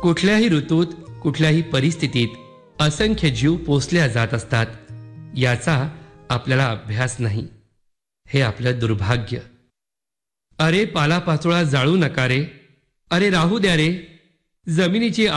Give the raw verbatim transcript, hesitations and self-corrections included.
कुठल्याही ऋतूत कुठल्याही परिस्थितीत असंख्य जीव पोसल्या जात असतात याचा आपल्याला अभ्यास नाही. हे आपलं दुर्भाग्य. अरे पालापाचोळा जाळू नका रे, अरे राहू द्या रे, जमिनीची